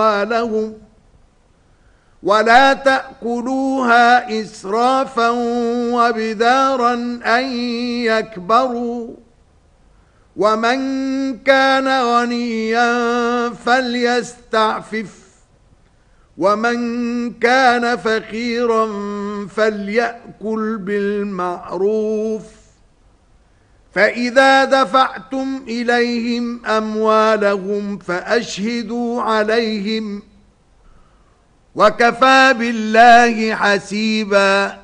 أموالهم ولا تأكلوها إسرافا وبدارا أن يكبروا ومن كان غنيا فليستعفف ومن كان فقيرا فليأكل بالمعروف فإذا دفعتم إليهم أموالهم فأشهدوا عليهم وكفى بالله حسيبا